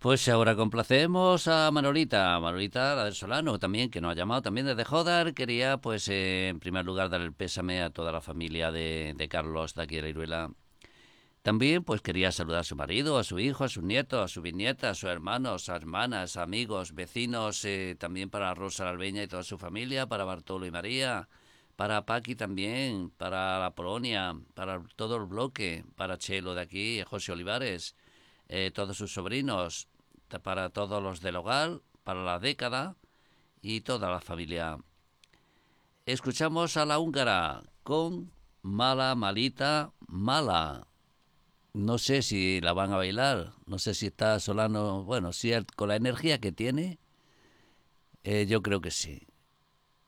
Pues ahora complacemos a Manolita, la del Solano, también, que nos ha llamado también desde Jodar. Quería, pues, en primer lugar, dar el pésame a toda la familia de Carlos de aquí de la Iruela. También, pues, quería saludar a su marido, a su hijo, a sus nietos, a su bisnieta, a sus hermanos, a hermanas, amigos, vecinos, también para Rosa Albeña y toda su familia, para Bartolo y María, para Paqui también, para la Polonia, para todo el bloque, para Chelo de aquí, José Olivares, todos sus sobrinos, para todos los del hogar, para la década y toda la familia. Escuchamos a la húngara con Mala, Malita, Mala. No sé si la van a bailar, no sé si está Solano, bueno, si con la energía que tiene, yo creo que sí.